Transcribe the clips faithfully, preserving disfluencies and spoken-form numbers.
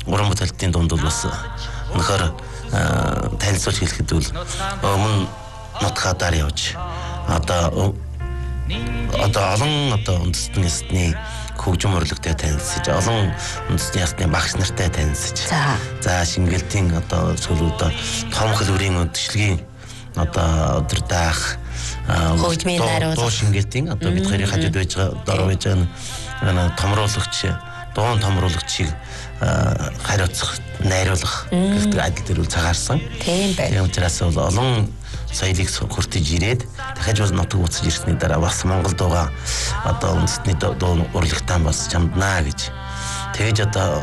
уран бүтээлтийн дунд бол бас өнөхөр танилцуулж хэлэхэд бол өмнө нутгадаар явж одоо одоо олон одоо үндэстэн ясны хөгжим урлагтай танилцж олон үндэстэн ясны багш нартай танилцж за Шингэлтийн одоо зөвлөдөө том хэлбэрийн үдшилгийн одоо өдөр даах хөгжмийн найруулга Шингэлтийн одоо бид хоёрын хажууд байж байгаа дор байж байгаа томруулагч дуун томруулагчийг хариуцах найруулах гэдэг адил дээр үл цагаарсан. Тийм байна. Тийм учраас бол олон соёлыг хүртэж ирээд дахиж бол нутаг буцаж ирсний дараа бас Монгол дууга одоо үндэсний дуу урлагтаа бас чамднаа гэж тэгэж одоо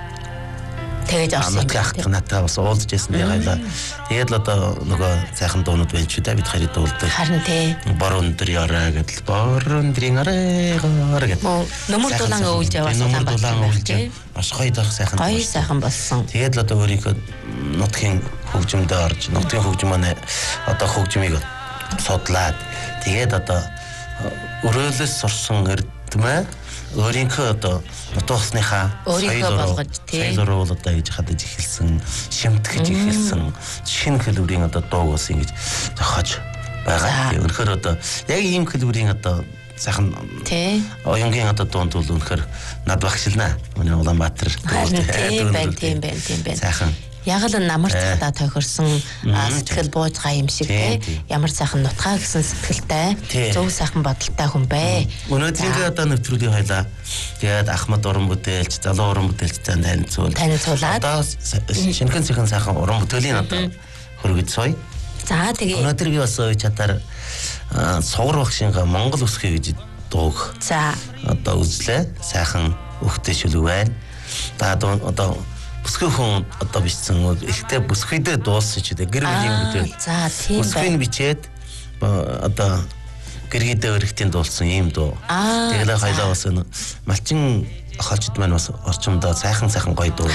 тэгэж орсон юм. Натаа бас уулзж ясны гайлаа. Тэгээд л одоо нөгөө сайхан дуунууд байж шүү дээ бид хоёрын дуулдаг. Харин тий. Бор өндөр яраа гэдэл бор өндрийн арайгаар гэдэг. Нөмөр дулаан өвлж яваасан нөмөр дулаан өвлж маш гоё дах сайхан. Гоё сайхан болсон. Тэгээд л одоо өөрийнхөө нутгийн хөгжмөдөө орж нутгийн хөгжим маань одоо хөгжмийг судлаад тэгээд одоо өрөөлөс сурсан эрдэмэ өөрийнхөө одоо нутгасныхаа өөрийнхөө болгож тийм соёл руу одоо гэж хадаж эхэлсэн шимтгэж эхэлсэн шинэ хэлбэрийн одоо дууг бас ингэж зохиож байгаа. Өнөхөр одоо яг ийм хэлбэрийн одоо сайхан оюунгийн одоо дуунд бол өнөхөр над багшилнаа. Өнөө Улаанбаатар тийм байна тийм байна тийм байна. Сайхан яг л намар цахтаа тохирсон сэтгэл буужгаа юм шиг те ямар сайхан нутгаа гэсэн сэтгэлтэй зөв сайхан бодолтой хүн бэ. Өнөөдрийн одоо нэвтрүүлгийн хойлоо тэгээд Ахмад уран бүтээлч, залуу уран бүтээлчтэй танилцуул. Танилцуулаад одоо шинхэн сайхан сайхан уран бүтээлийн одоо хөргөж сууя. За тэгээ өнөөдөр би бас ууж чадаар Сугар багшингаа Монгол өсгөө гэж дууг. За одоо үзлээ. Сайхан өгтэй шүлэг байна. Одоо одоо бүсгүй хүн одоо бичсэн ихтэй бүсгүйдээ дууссан ч гэдэг гэр бүлийн бүтээл. За тийм байна. Бүсгүйн бичээд одоо гэргидээ өргөтийн дуулсан ийм дуу. Тэгэлээ хоёлаа бас малчин охолчд маань бас орчимдоо сайхан сайхан гоё дуу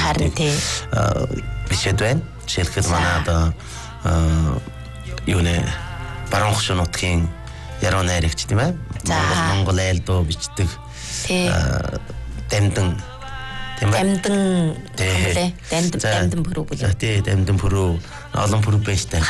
бичээд байна. Жишээлбэл манай одоо юу нэ Баруун Хошуу нутгийн яруу найрагч тийм ээ. Монгол Монгол айл дуу бичдэг. Дамдан Дамдан тэмлээ. Дамдан дамдан бүрүү бүлээ. Тий, дамдан бүрүү олон бүрүү байж таа.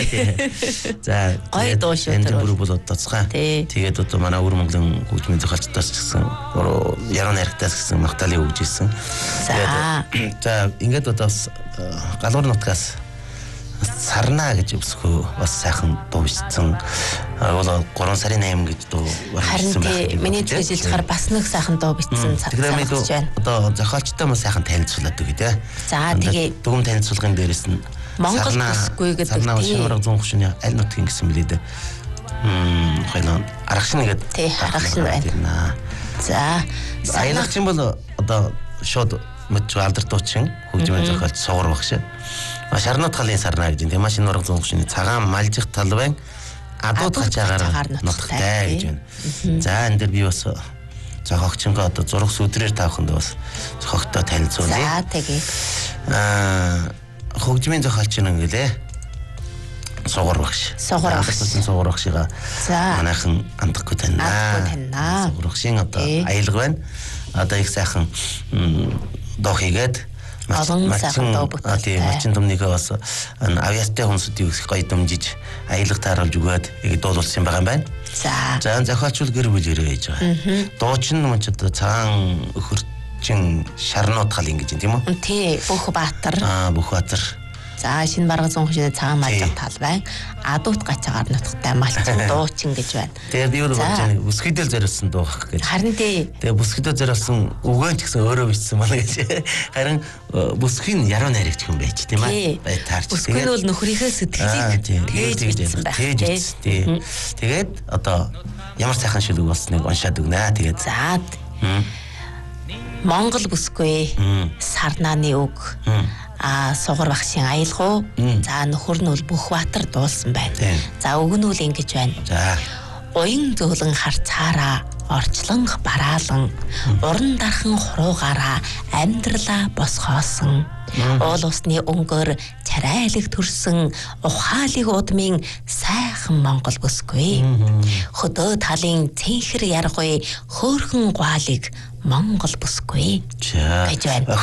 За, гоё дуу шүү. Дамдан бүрүү бол тоцгоо. Тэгээд одоо манай өвөр Монголын хөгжмийн зохиолчдоос гэсэн яруу найрагтаас гэсэн магтаалыг өгж ирсэн. За. За, ингээд одоо галуур нутгаас Сарна гэж өсгөө бас сайхан дуу бичсэн. Бол гурван сарын найм гэж дуу бичсэн байна. Харин миний хэлж хаар бас нэг сайхан дуу бичсэн санагдаж байна. Одоо зохиолчтой мөн сайхан танилцуулаад өгье те. За тэгээ дүгм танилцуулгын дээрээс нь Монгол бүсгүй гэдэг тийм. Шинэ зүүн хушны аль нутгийн гэсэн мэлээ дээ. Мм хоёлаа аргашны гэдэг. Тий, аргашны байна. За, аялагчин бол одоо шууд мэдж алдар дуучин хөгжмийн зохиолч Сугар багш. Шарнот халын Сарна гэж тийм машин ураг зүүн хушны цагаан малжих талбайн адууд хачаагаар нутагтай гэж байна. За энэ дэр би бас зохиогчингаа одоо зураг сүдрээр тавханд бас зохиогтой танилцуулъя. За тэгээ. Аа хөгжмийн зохиолч нь ингэлээ. Сугар багш. Сугар багш. Сугар багшигаа манайхан андахгүй таньнаа. Андахгүй таньнаа. Сугар багшийн одоо аялга байна. Одоо их сайхан доо хийгээд олон сайхан дуу бүтээлтэй. Тийм, малчин төмнийхөө бас авьяастай хүнсүүдийг их гоё дэмжиж аялга тааруулж өгөөд яг дуулуулсан байгаа юм байна. За. За зохиолч гэр бүл ирээ байж байгаа. Дуучин мөн ч одоо цагаан өхөрчин Шарнууд хал ингэж юм тийм үү? Тий, Бөхбаатар. Аа, Бөхбаатар. За шинэ барга зүүн хушны цагаан малжиг талбай адуут гацаагаар нутагтай малчин дуучин гэж байна. Тэгээд би бол болж байгаа бүсгүйдэл зориулсан дуу гэх гэж. Харин тий. Тэгээд бүсгүйдэл зориулсан өгөөнд ч гэсэн өөрөө бичсэн байна гэж. Харин бүсгүйн яруу найрагч хүн байж тийм ээ. Бай таарч. Бүсгүйн бол нөхрийнхөө сэтгэлийг тээж бичсэн байх. Тээж бичсэн тий. Тэгээд одоо ямар сайхан шүлэг болсныг уншаад өгнэ. Тэгээд за. Монгол бүсгүй Сарнааны үг. А Сугар багшийн аялгуу за нөхөр нь бол Бөхбаатар дуулсан байна. За үг нь үл ингэж байна. За уян зөөлөн харцаараа орчлонх бараалан уран дархан хуруугаараа амьдралаа босгоосон уул усны өнгөөр царайлаг төрсөн ухаалыг удмын сайхан Монгол бүсгүй хөдөө талын цэнхэр яргуй хөөрхөн гуалыг Монгол бүсгүй гэж байна.